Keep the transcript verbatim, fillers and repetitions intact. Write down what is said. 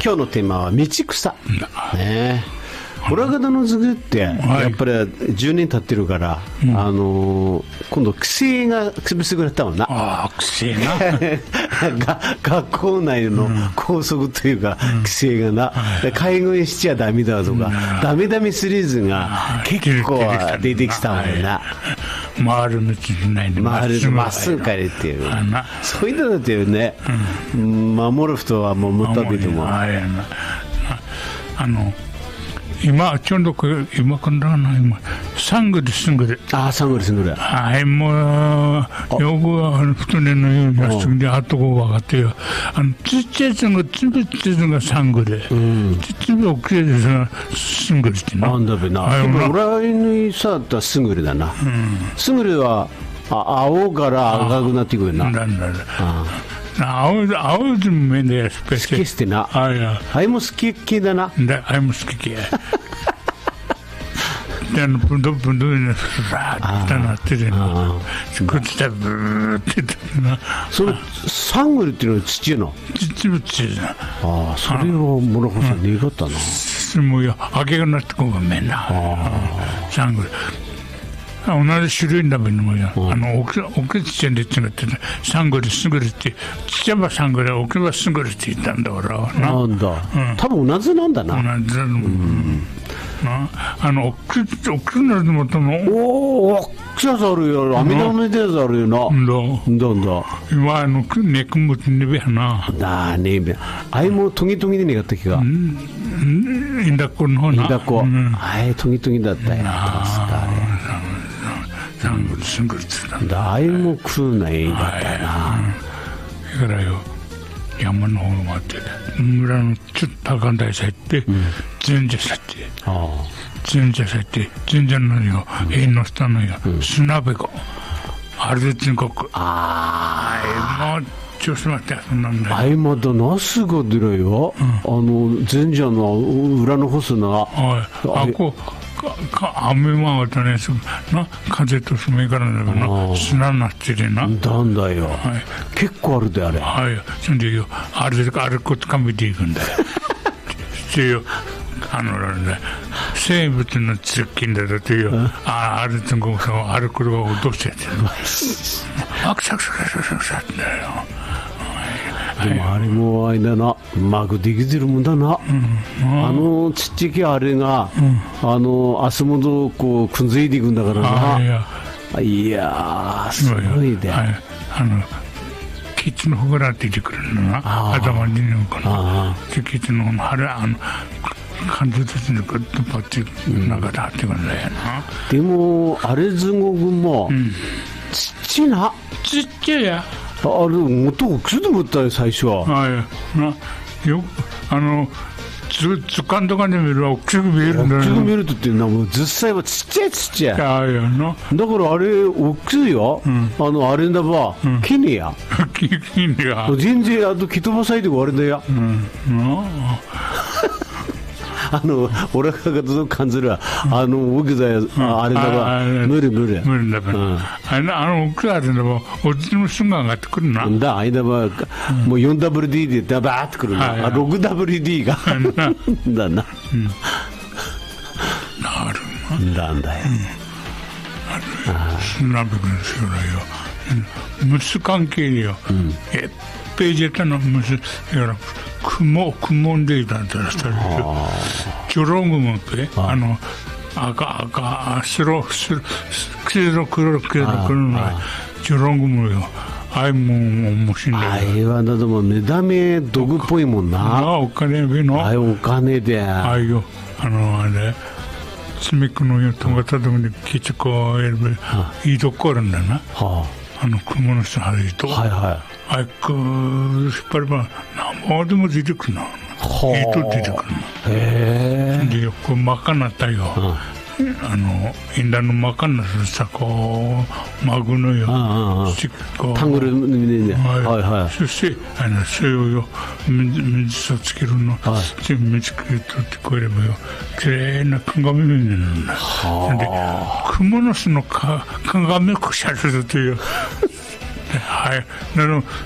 今日のテーマは道草、ね、オラガダのズグってやっぱりじゅうねん経ってるから、うん、あのー、今度規制が厳しくなったもんな。 ああ、規制なが学校内の校則というか、うん、規制がな、うん、介護しちゃダメだとか、うん、ダメダメシリーズが結構出てきたもんな。 回る道じゃないんで、 回るまっすぐ帰れっていう、そういうのだってね、うん、守る人はもうもったびともあれやな。あの今ちょうど今からな今サングルスングルああサングルスングルはいもうよくあの太年のようになすぎであとこ分かってよあのちっちゃいやつがつぶつぶがサングルちっちゃい大きいやつがスングルってななんだべなでも俺にさったスングルだなスングルは青から赤くなっていくよななんだ青青ずむめで好きしてなあれも好き系だなあれも好き系であのブンドブンドにバーってなってるのこっちでブーって言ってるなそのサングルっていうのは土の土ぶちああそれを諸子さん願ったなもうよ明けがなってこうがめんなサングル同じ種類だもんよ、うん、あの奥奥ちっちゃいんで違ってサングルスグルってちっちゃいはサングル奥はスグルって言ったんだ俺はななんだ、うん、多分同じなんだな同じだ、うん、なあの奥奥になると思ったのおお奥やつあるよアミダのやつあるよなうんだうんだ今あのネクムってねべやなだあねべあいもトギトギでねがった気がうんインダコの方なインダコあいトギトギだったよサングルスングルって言ったんだだいぶ食うないだったよなだからよ山の方があって村のちょっと高台さ行って神社さって神社さ行って神社のよ縁の下のよ砂べこあれで全国ああもう調子まってそんなんだよあいまだなすが出るよあの神社の裏の細なあこ雨はわたねな風とすめからだな砂になってるななんだよ、はい、結構あるであれはいそんでよあれで歩くとか見ていくんだよしてよあのね生物の通勤だとよああれとこ歩くのが落としてるあくさくさくさくさくさってだよでもあれもあれだなうまくできてるもんだな、うん、あのちっちゃいあれが、うん、あの足元をこうくんずいていくんだからな。いやいやすごいで、はい、 あのケツのほぐら出てくるのな頭にのかなケツのあれあの感じとしてグッとパッチ中で張ってくるんだよな、 うん、でもあれずごくも、うん、ちっちゃなちっちゃいやあれもっと大きいと思ったよ最初は。 はいなよあのつ図鑑とかで見ると大きく見えるんだよ。 大きく見えるとっていうのはもう実際はちっちゃいちっちゃい。 あやなだからあれ大きいよ、うん、あのあれだば、うん、木にや木にや全然あと木飛ばさいで終わりだよ、うん、あの俺が感じるはあの大きさや、うん、あれだば無理無理無理だば、うん、あのあの大きさでもおじの瞬間上がってくるなだ間は、うん、もう フォーダブリューディー でダバーってくるな、はいはい、ろくダブリューディー がだな、うん、 なるなんだよ、 うん、ああなべくんですよね虫関係によ、うん、えページやったの虫やら雲雲んでいたんだしたりジョロングムってあの赤赤白白黒黒黒黒のジョロングムよあいも面白いんだよ。 あいはだとも目覚め毒っぽいもんな。 あお金べの。 あいお金で。 あいよあのあれ積み木のよとがたとこにきちこやるべいいとこあるんだな。はあ。あの雲の下入ると。はいはい。あいく引っ張れば何までも出てくるの。いいと出てくるの。へえ。でよく真っ赤になったよ。あのインダの真っ赤になるさこうマグのよ。 タングルね。はいはい。 そしてあのそれをよ水をつけるの。水つけるとってこれもよきれいな鏡になるんだ。でクモの巣の鏡をくしゃるという。はい。あの